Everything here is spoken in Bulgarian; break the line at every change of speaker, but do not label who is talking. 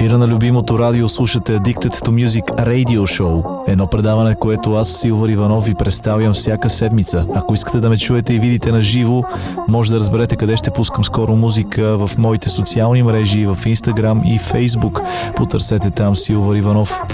ефира на любимото радио слушате Addicted to Music Radio Show. Едно предаване, което аз, Силвър Иванов, ви представям всяка седмица. Ако искате да ме чуете и видите на живо, може да разберете къде ще пускам скоро музика в моите социални мрежи, в Instagram и Facebook. Потърсете там Силвър Иванов.